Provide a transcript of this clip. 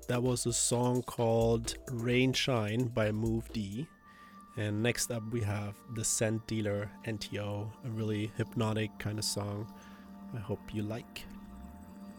That was a song called Rain Shine by Move D. And next up, we have The Scent Dealer NTO, a really hypnotic kind of song I hope you like.